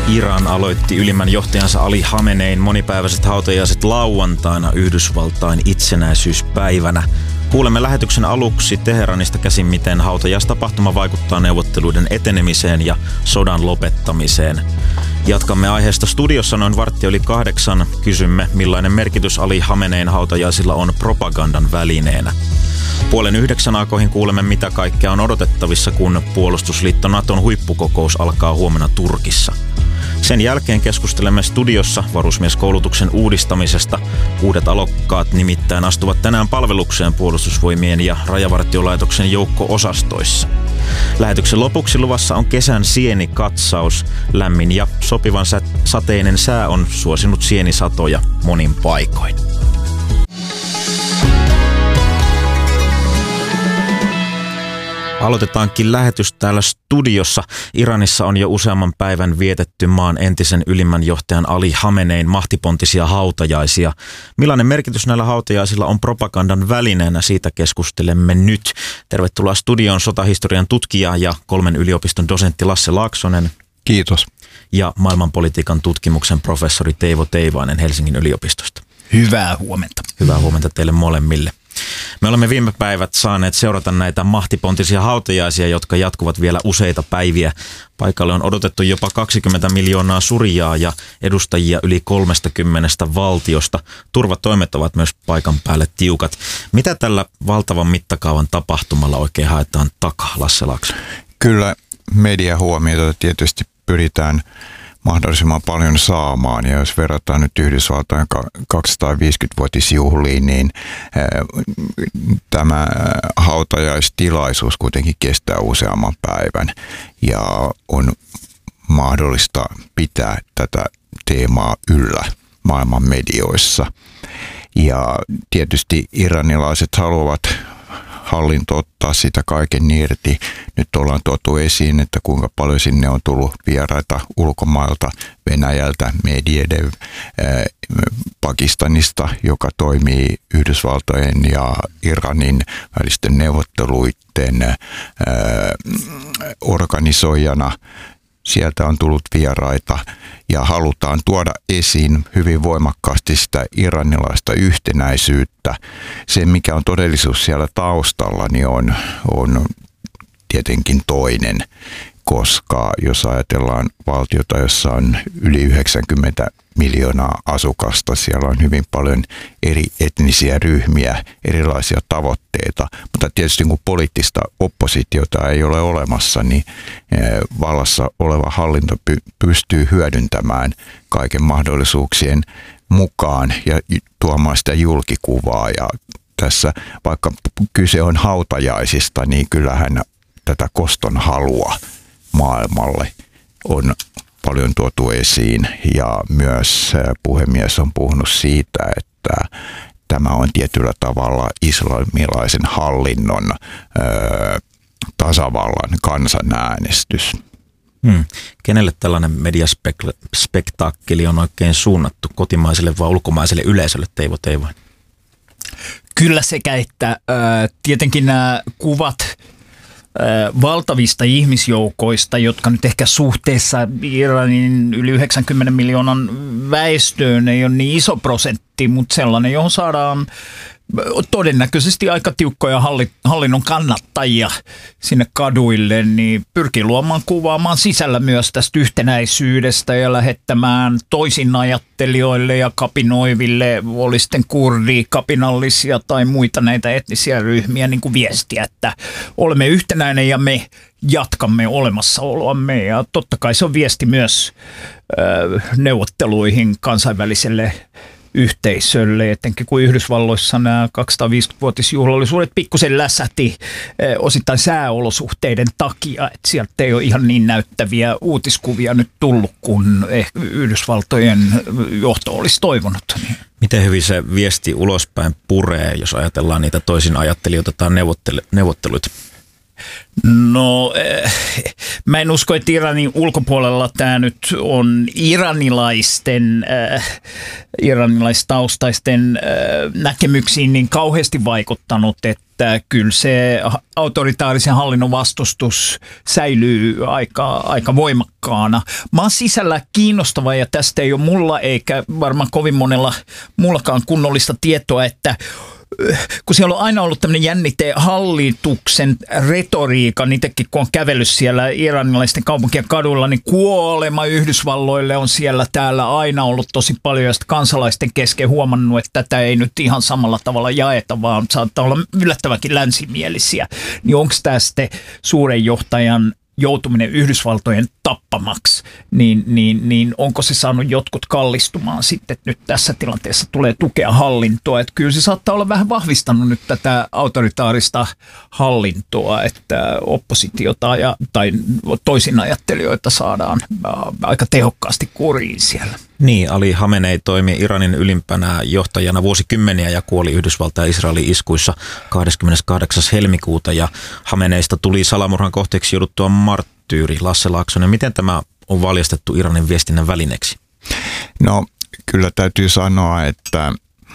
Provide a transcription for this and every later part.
Iran aloitti ylimmän johtajansa Ali Khamenein monipäiväiset hautajaiset lauantaina Yhdysvaltain itsenäisyyspäivänä. Kuulemme lähetyksen aluksi Teheranista käsin, miten hautajaistapahtuma vaikuttaa neuvotteluiden etenemiseen ja sodan lopettamiseen. Jatkamme aiheesta studiossa noin 7:15. Kysymme, millainen merkitys Ali Khamenein hautajaisilla on propagandan välineenä. 8:30 aikoihin kuulemme, mitä kaikkea on odotettavissa, kun puolustusliitto Naton huippukokous alkaa huomenna Turkissa. Sen jälkeen keskustelemme studiossa varusmieskoulutuksen uudistamisesta. Uudet alokkaat nimittäin astuvat tänään palvelukseen puolustusvoimien ja Rajavartiolaitoksen joukko-osastoissa. Lähetyksen lopuksi luvassa on kesän sienikatsaus. Lämmin ja sopivan sateinen sää on suosinut sienisatoja monin paikoin. Aloitetaankin lähetys täällä studiossa. Iranissa on jo useamman päivän vietetty maan entisen ylimmän johtajan Ali Khamenein mahtipontisia hautajaisia. Millainen merkitys näillä hautajaisilla on propagandan välineenä? Siitä keskustelemme nyt. Tervetuloa studioon sotahistorian tutkija ja 3 yliopiston dosentti Lasse Laaksonen. Kiitos. Ja maailmanpolitiikan tutkimuksen professori Teivo Teivainen Helsingin yliopistosta. Hyvää huomenta. Hyvää huomenta teille molemmille. Me olemme viime päivät saaneet seurata näitä mahtipontisia hautajaisia, jotka jatkuvat vielä useita päiviä. Paikalle on odotettu jopa 20 miljoonaa surijaa ja edustajia yli 30 valtiosta. Turvatoimet ovat myös paikan päälle tiukat. Mitä tällä valtavan mittakaavan tapahtumalla oikein haetaan takaa, Lasse Laaksonen? Kyllä mediahuomiota tietysti pyritään mahdollisimman paljon saamaan, ja jos verrataan nyt Yhdysvaltain 250-vuotisjuhliin, niin tämä hautajaistilaisuus kuitenkin kestää useamman päivän ja on mahdollista pitää tätä teemaa yllä maailman medioissa. Ja tietysti iranilaiset haluavat hallinto ottaa sitä kaiken irti. Nyt ollaan tuotu esiin, että kuinka paljon sinne on tullut vieraita ulkomailta, Venäjältä, Medvedev, Pakistanista, joka toimii Yhdysvaltojen ja Iranin välisten neuvotteluiden organisoijana. Sieltä on tullut vieraita ja halutaan tuoda esiin hyvin voimakkaasti sitä iranilaista yhtenäisyyttä. Se, mikä on todellisuus siellä taustalla, niin on tietenkin toinen, koska jos ajatellaan valtiota, jossa on yli 90 miljoonaa asukasta, siellä on hyvin paljon eri etnisiä ryhmiä, erilaisia tavoitteita, mutta tietysti kun poliittista oppositiota ei ole olemassa, niin vallassa oleva hallinto pystyy hyödyntämään kaiken mahdollisuuksien mukaan ja tuomaan sitä julkikuvaa. Ja tässä, vaikka kyse on hautajaisista, niin kyllähän tätä koston halua maailmalle on paljon tuotu esiin, ja myös puhemies on puhunut siitä, että tämä on tietyllä tavalla islamilaisen hallinnon tasavallan kansanäänestys. Kenelle tällainen mediaspektaakkeli on oikein suunnattu, kotimaiselle vai ulkomaiselle yleisölle, Teivo Teivainen? Kyllä sekä että tietenkin nämä kuvat valtavista ihmisjoukoista, jotka nyt ehkä suhteessa Iranin yli 90 miljoonan väestöön ei ole niin iso prosentti, mutta sellainen, johon saadaan todennäköisesti aika tiukkoja hallinnon kannattajia sinne kaduille, niin pyrkii luomaan kuvaamaan sisällä myös tästä yhtenäisyydestä ja lähettämään toisinajattelijoille ja kapinoiville, oli sitten kurdi, kapinallisia tai muita näitä etnisiä ryhmiä, niin kuin viestiä, että olemme yhtenäinen ja me jatkamme olemassaoloamme. Ja totta kai se on viesti myös neuvotteluihin kansainväliselle yhteisölle, etenkin kun Yhdysvalloissa nämä 250-vuotisjuhlallisuudet pikkusen läsähti osittain sääolosuhteiden takia, että sieltä ei ole ihan niin näyttäviä uutiskuvia nyt tullut, kun Yhdysvaltojen johto olisi toivonut. Miten hyvin se viesti ulospäin puree, jos ajatellaan niitä toisin ajattelijoita tai neuvotteluita? No, mä en usko, että Iranin ulkopuolella tämä nyt on iranilaistaustaisten näkemyksiin niin kauheasti vaikuttanut, että että kyllä se autoritaarisen hallinnon vastustus säilyy aika voimakkaana. Maan sisällä kiinnostava, ja tästä ei ole mulla eikä varmaan kovin monella muullakaan kunnollista tietoa, että kun siellä on aina ollut tämmöinen jännite hallituksen retoriikan, itsekin kun on kävellyt siellä iranilaisten kaupunkien kaduilla, niin kuolema Yhdysvalloille on siellä täällä aina ollut tosi paljon, ja sitten kansalaisten kesken huomannut, että tätä ei nyt ihan samalla tavalla jaeta, vaan saattaa olla yllättävänkin länsimielisiä. Niin onko tämä sitten suuren johtajan joutuminen Yhdysvaltojen tappamaksi, niin onko se saanut jotkut kallistumaan sitten, että nyt tässä tilanteessa tulee tukea hallintoa, että kyllä se saattaa olla vähän vahvistanut nyt tätä autoritaarista hallintoa, että oppositiota tai toisinajattelijoita saadaan aika tehokkaasti kuriin siellä. Niin, Ali Khamenei toimi Iranin ylimpänä johtajana vuosikymmeniä ja kuoli Yhdysvaltain ja Israelin iskuissa 28. helmikuuta ja Khameneista tuli salamurhan kohteeksi jouduttua marttyyri. Lasse Laaksonen, miten tämä on valjastettu Iranin viestinnän välineeksi? No kyllä täytyy sanoa, että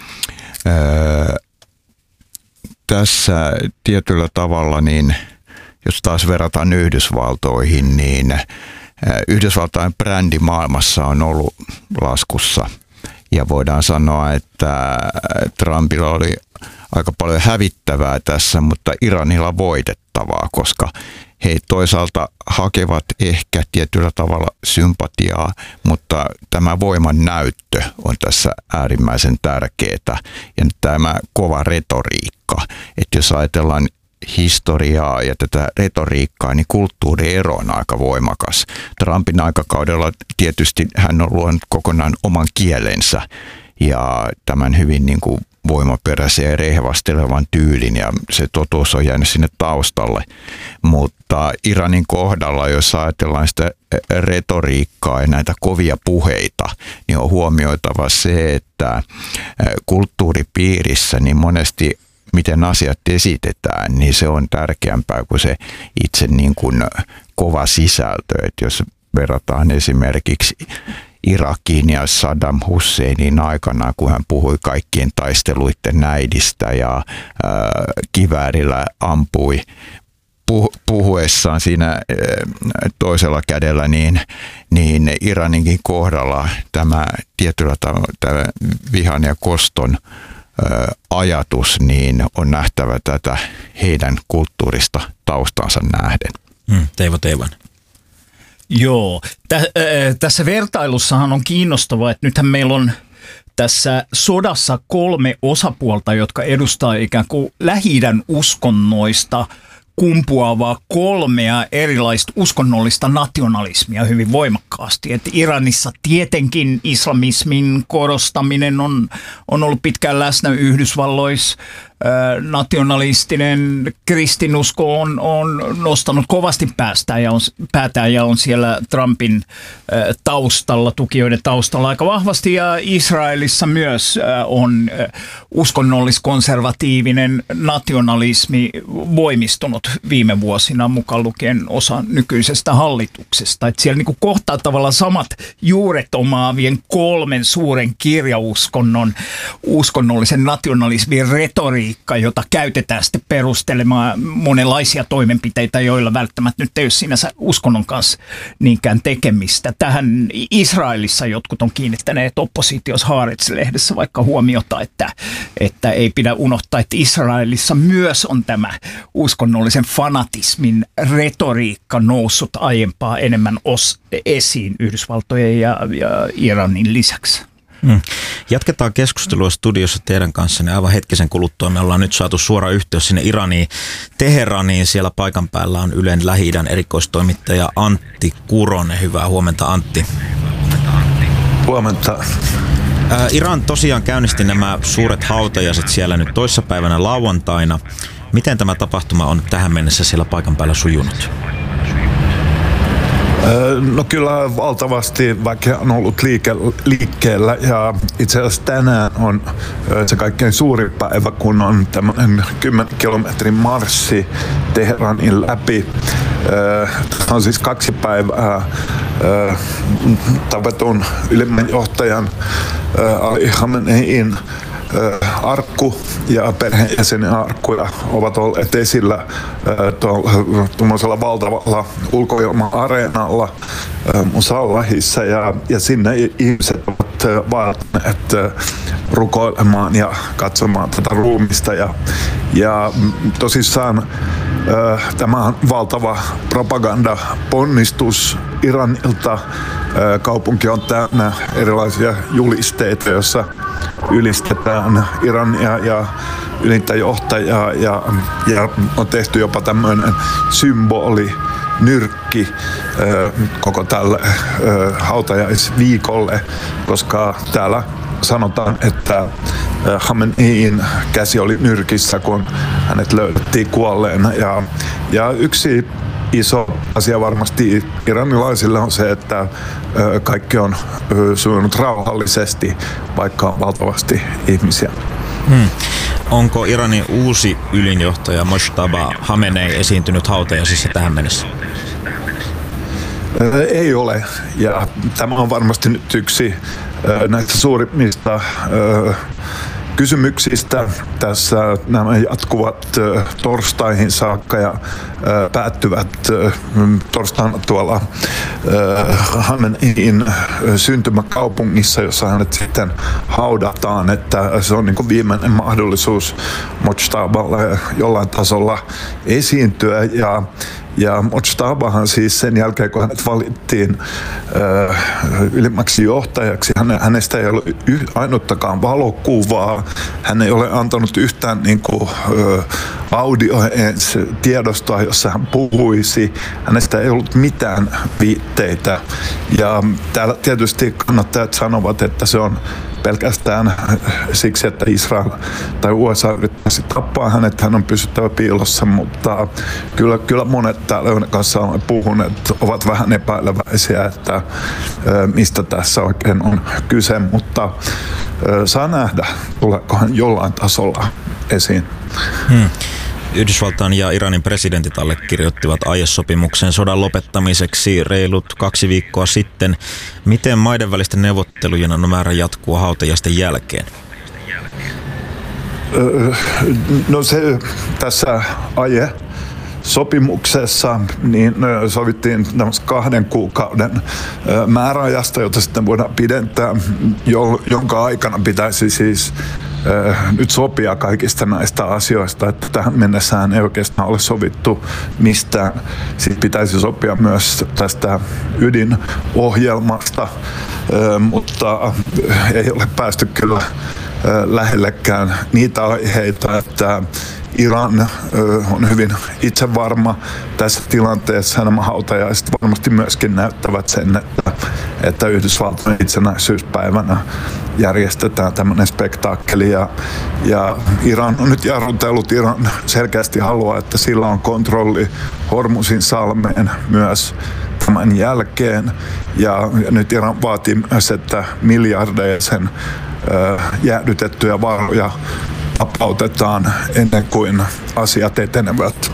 tässä tietyllä tavalla, niin jos taas verrataan Yhdysvaltoihin, niin Yhdysvaltain brändi maailmassa on ollut laskussa ja voidaan sanoa, että Trumpilla oli aika paljon hävittävää tässä, mutta Iranilla voitettavaa, koska he toisaalta hakevat ehkä tietyllä tavalla sympatiaa, mutta tämä voiman näyttö on tässä äärimmäisen tärkeää ja tämä kova retoriikka, että jos ajatellaan historiaa ja tätä retoriikkaa, niin kulttuuriero on aika voimakas. Trumpin aikakaudella tietysti hän on luonut kokonaan oman kielensä ja tämän hyvin niin kuin voimaperäisen ja rehvastelevan tyylin ja se totuus on jäänyt sinne taustalle. Mutta Iranin kohdalla, jos ajatellaan sitä retoriikkaa ja näitä kovia puheita, niin on huomioitava se, että kulttuuripiirissä niin monesti miten asiat esitetään, niin se on tärkeämpää kuin se itse niin kuin kova sisältö. Että jos verrataan esimerkiksi Irakin ja Saddam Husseinin aikana, kun hän puhui kaikkien taisteluiden näidistä ja kiväärillä ampui puhuessaan siinä toisella kädellä, niin Iraninkin kohdalla tämä tietyllä tavalla tämä vihan ja koston ajatus niin on nähtävä tätä heidän kulttuurista taustansa nähden. Teivo Teivainen. Joo, tässä vertailussahan on kiinnostavaa, että nythän meillä on tässä sodassa 3 osapuolta, jotka edustaa ikään kuin Lähi-idän uskonnoista kumpuavaa 3 erilaista uskonnollista nationalismia hyvin voimakkaasti. Et Iranissa tietenkin islamismin korostaminen on ollut pitkään läsnä Yhdysvalloissa. Nationalistinen kristinusko on nostanut kovasti päätään ja on siellä Trumpin taustalla, tukijoiden taustalla aika vahvasti. Ja Israelissa myös on uskonnollis-konservatiivinen nationalismi voimistunut viime vuosina, mukaan lukien osa nykyisestä hallituksesta. Et siellä niinku kohtaa tavallaan samat juuret omaavien 3 suuren kirjauskonnon uskonnollisen nationalismin retoriikka, jota käytetään sitten perustelemaan monenlaisia toimenpiteitä, joilla välttämättä nyt ei ole sinänsä uskonnon kanssa niinkään tekemistä. Tähän Israelissa jotkut on kiinnittäneet oppositiossa Haaretz-lehdessä vaikka huomiota, että ei pidä unohtaa, että Israelissa myös on tämä uskonnollisen fanatismin retoriikka noussut aiempaa enemmän esiin Yhdysvaltojen ja Iranin lisäksi. Jatketaan keskustelua studiossa teidän kanssanne aivan hetkisen kuluttua. Me ollaan nyt saatu suora yhteys sinne Iraniin, Teheraniin. Siellä paikan päällä on Ylen Lähi-idän erikoistoimittaja Antti Kuronen. Hyvää huomenta, Antti. Huomenta. Iran tosiaan käynnisti nämä suuret hautajaiset siellä nyt toissapäivänä lauantaina. Miten tämä tapahtuma on tähän mennessä siellä paikan päällä sujunut? No kyllä valtavasti väkeä on ollut liikkeellä ja itse asiassa tänään on se kaikkein suurin päivä, kun on tämmöinen 10 kilometrin marssi Teheranin läpi. Tämä on siis 2 päivää tavatun ylimmän johtajan Ali Khamenein arkku ja perheenjäsenen arkkuja ovat olleet esillä tuollaisella valtavalla ulkoilma-areenalla Musallahissa ja sinne ihmiset ovat vaatineet rukoilemaan ja katsomaan tätä ruumista ja tosissaan tämä on valtava propagandaponnistus Iranilta. Kaupunki on täynnä erilaisia julisteita, joissa ylistetään Irania ja ylintä johtajaa ja on tehty jopa tämmöinen symboli, nyrkki koko tälle hautajaisviikolle, koska täällä sanotaan, että Khameneiin käsi oli nyrkissä, kun hänet löydettiin kuolleena. Ja yksi iso asia varmasti iranilaisille on se, että kaikki on sujunut rauhallisesti, vaikka on valtavasti ihmisiä. Onko Iranin uusi ylinjohtaja Mojtaba Khamenei esiintynyt hautajaisissa tähän mennessä? Ei ole, ja tämä on varmasti nyt yksi näistä suurimmista kysymyksistä. Tässä nämä jatkuvat torstaihin saakka ja päättyvät torstaina tuolla Khamenein syntymäkaupungissa, jossa hänet sitten haudataan, että se on niin kuin viimeinen mahdollisuus Mojtaballe jollain tasolla esiintyä. Ja Mojtabahan siis sen jälkeen, kun hänet valittiin ylimmäksi johtajaksi, hänestä ei ole ainuttakaan valokuvaa. Hän ei ole antanut yhtään niin kuin, tiedostoa, jossa hän puhuisi. Hänestä ei ollut mitään viitteitä. Ja täällä tietysti kannattajat sanovat, että se on pelkästään siksi, että Israel tai USA yrittäisi tappaa hänet, hän on pysyttävä piilossa, mutta kyllä monet täällä, joiden kanssa olen puhunut, ovat vähän epäileväisiä, että mistä tässä oikein on kyse, mutta saa nähdä, tuleeko hän jollain tasolla esiin. Yhdysvaltain ja Iranin presidentit allekirjoittivat aiesopimuksen sodan lopettamiseksi reilut 2 viikkoa sitten. Miten maiden välisten neuvottelujen on määrä jatkuu hautajaisten jälkeen? No se tässä sopimuksessa niin sovittiin 2 kuukauden määräajasta, jota sitten voidaan pidentää, jonka aikana pitäisi siis nyt sopia kaikista näistä asioista, että tähän mennessään ei oikeastaan ole sovittu mistään. Sitten pitäisi sopia myös tästä ydinohjelmasta, mutta ei ole päästy kyllä lähellekään niitä aiheita, että Iran on hyvin itsevarma tässä tilanteessa. Nämä hautajaiset varmasti myöskin näyttävät sen, että Yhdysvaltain itsenäisyyspäivänä järjestetään tämmöinen spektaakkeli. Ja Iran on nyt jarrutellut. Iran selkeästi haluaa, että sillä on kontrolli Hormuzin salmeen myös tämän jälkeen. Ja nyt Iran vaatii myös, että miljardeja sen jäädytettyjä varoja vapautetaan ennen kuin asiat etenevät.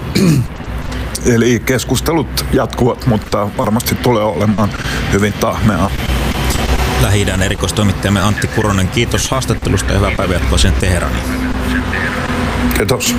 Eli keskustelut jatkuvat, mutta varmasti tulee olemaan hyvin tahmeaa. Lähi-idän erikoistoimittajamme Antti Kuronen, kiitos haastattelusta ja hyvää päivänjatkoa sen Teheraniin. Kiitos.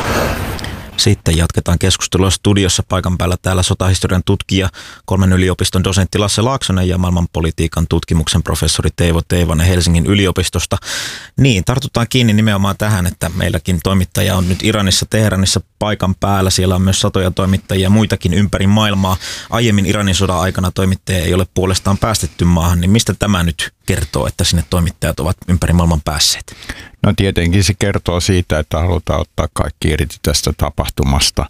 Sitten jatketaan keskustelua studiossa paikan päällä täällä sotahistorian tutkija, Kolmen yliopiston dosentti Lasse Laaksonen ja maailmanpolitiikan tutkimuksen professori Teivo Teivanen Helsingin yliopistosta. Niin, tartutaan kiinni nimenomaan tähän, että meilläkin toimittaja on nyt Iranissa, Teheranissa paikan päällä. Siellä on myös satoja toimittajia muitakin ympäri maailmaa. Aiemmin Iranin sodan aikana toimittajia ei ole puolestaan päästetty maahan, niin mistä tämä nyt kertoo, että sinne toimittajat ovat ympäri maailman päässeet? No tietenkin se kertoo siitä, että halutaan ottaa kaikki irti tästä tapahtumasta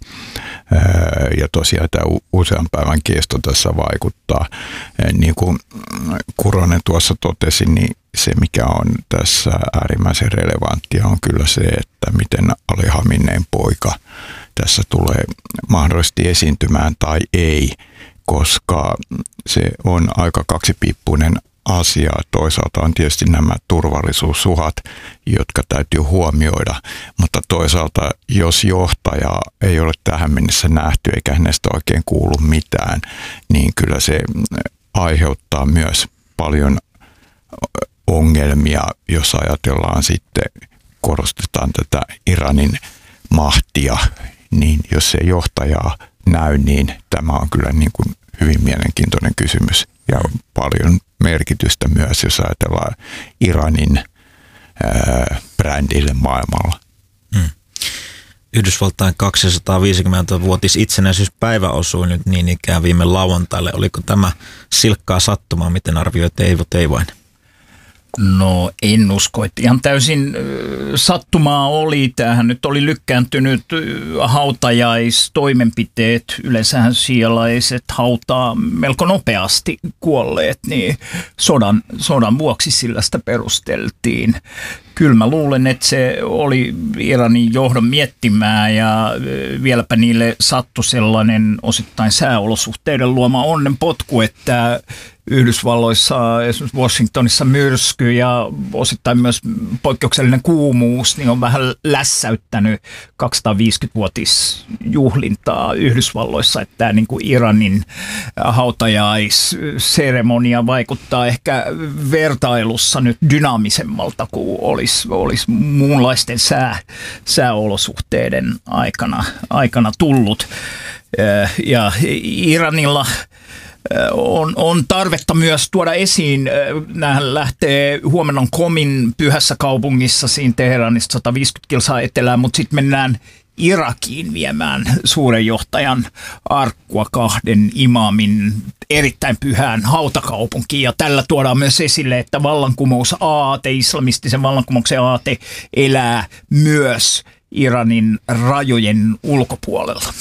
ja tosiaan tämä usean päivän kesto tässä vaikuttaa. Niin kuin Kuronen tuossa totesi, niin se mikä on tässä äärimmäisen relevanttia on kyllä se, että miten Ali Khamenein poika tässä tulee mahdollisesti esiintymään tai ei, koska se on aika kaksipiippuinen asia. Toisaalta on tietysti nämä turvallisuusuhat, jotka täytyy huomioida, mutta toisaalta jos johtajaa ei ole tähän mennessä nähty eikä hänestä oikein kuulu mitään, niin kyllä se aiheuttaa myös paljon ongelmia, jos ajatellaan sitten, korostetaan tätä Iranin mahtia, niin jos se johtajaa näy, niin tämä on kyllä niin kuin hyvin mielenkiintoinen kysymys ja paljon merkitystä myös, jos ajatellaan Iranin brändille maailmalla. Yhdysvaltain 250-vuotis itsenäisyyspäivä osui nyt niin ikään viime lauantaille. Oliko tämä silkkaa sattumaa? Miten arvioit Eivo Teivainen? No en usko, että ihan täysin sattumaa oli. Tämähän nyt oli lykkääntynyt hautajaistoimenpiteet. Yleensähän sialaiset hautaa melko nopeasti kuolleet, niin sodan vuoksi sillä sitä perusteltiin. Kyllä mä luulen, että se oli Iranin johdon miettimää ja vieläpä niille sattui sellainen osittain sääolosuhteiden luoma onnenpotku, että Yhdysvalloissa, esimerkiksi Washingtonissa myrsky ja osittain myös poikkeuksellinen kuumuus, niin on vähän lässäyttänyt 250-vuotisjuhlintaa Yhdysvalloissa, että tämä niin kuin Iranin hautajaisseremonia vaikuttaa ehkä vertailussa nyt dynaamisemmalta kuin olisi muunlaisten sääolosuhteiden aikana tullut. Ja Iranilla on tarvetta myös tuoda esiin. Nämähän lähtee huomenna Komin pyhässä kaupungissa siinä Teheranista 150 kilsaa etelään, mutta sitten mennään Irakiin viemään suuren johtajan arkkua 2 imaamin erittäin pyhään hautakaupunkiin. Ja tällä tuodaan myös esille, että vallankumousaate, islamistisen vallankumouksen aate elää myös Iranin rajojen ulkopuolella.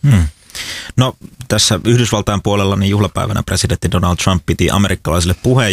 No tässä Yhdysvaltain puolella niin juhlapäivänä presidentti Donald Trump piti amerikkalaisille puheen,